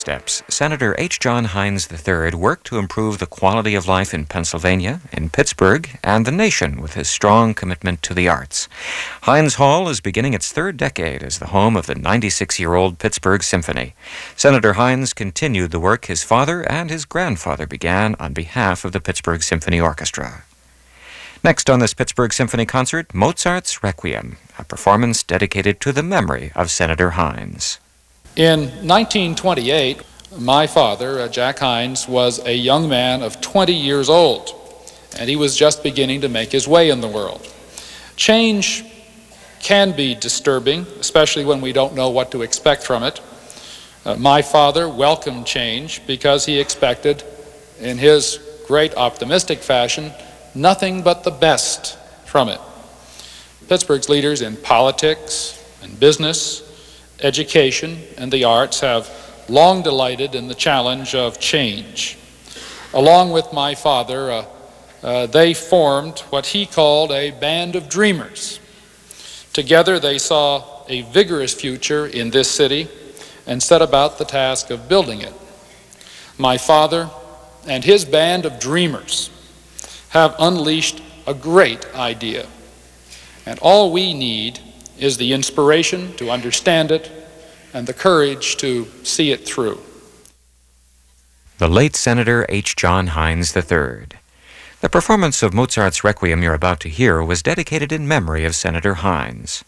Steps, Senator H. John Heinz III worked to improve the quality of life in Pennsylvania, in Pittsburgh, and the nation with his strong commitment to the arts. Heinz Hall is beginning its third decade as the home of the 96-year-old Pittsburgh Symphony. Senator Heinz continued the work his father and his grandfather began on behalf of the Pittsburgh Symphony Orchestra. Next on this Pittsburgh Symphony concert, Mozart's Requiem, a performance dedicated to the memory of Senator Heinz. In 1928, my father, Jack Heinz, was a young man of 20 years old, and he was just beginning to make his way in the world. Change can be disturbing, especially when we don't know what to expect from it. My father welcomed change because he expected, in his great optimistic fashion, nothing but the best from it. Pittsburgh's leaders in politics and business, education, and the arts have long delighted in the challenge of change. Along with my father, they formed what he called a band of dreamers. Together they saw a vigorous future in this city and set about the task of building it. My father and his band of dreamers have unleashed a great idea, and all we need is the inspiration to understand it and the courage to see it through. The late Senator H. John Heinz III. The performance of Mozart's Requiem you're about to hear was dedicated in memory of Senator Heinz.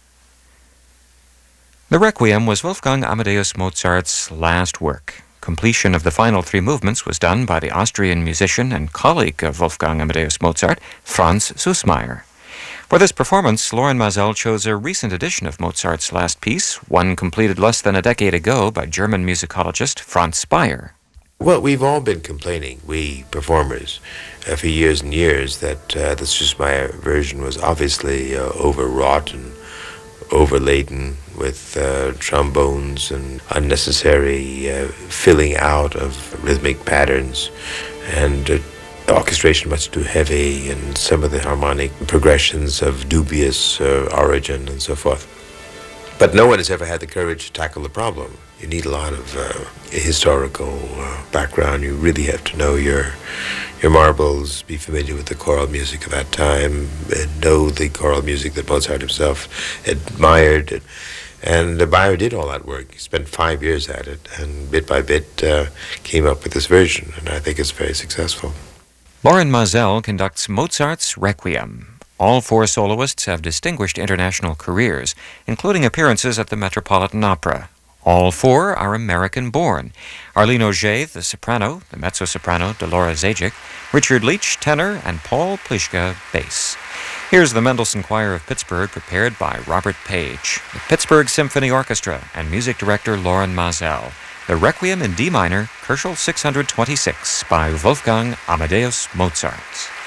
The Requiem was Wolfgang Amadeus Mozart's last work. Completion of the final three movements was done by the Austrian musician and colleague of Wolfgang Amadeus Mozart, Franz Süssmayr. For this performance, Loren Maazel chose a recent edition of Mozart's last piece, one completed less than a decade ago by German musicologist Franz Speyer. Well, we've all been complaining, we performers, for years and years, that the Süssmayr version was obviously overwrought and overladen with trombones and unnecessary filling out of rhythmic patterns, and orchestration much too heavy, and some of the harmonic progressions of dubious origin and so forth. But no one has ever had the courage to tackle the problem. You need a lot of historical background. You really have to know your marbles, be familiar with the choral music of that time, and know the choral music that Mozart himself admired. And Beyer did all that work. He spent 5 years at it, and bit by bit came up with this version, and I think it's very successful. Loren Maazel conducts Mozart's Requiem. All four soloists have distinguished international careers, including appearances at the Metropolitan Opera. All four are American-born. Arlene Auger, the soprano, the mezzo-soprano Delora Zajic, Richard Leach, tenor, and Paul Pliszka, bass. Here's the Mendelssohn Choir of Pittsburgh, prepared by Robert Page, the Pittsburgh Symphony Orchestra, and music director Loren Maazel. The Requiem in D minor, Köchel 626, by Wolfgang Amadeus Mozart.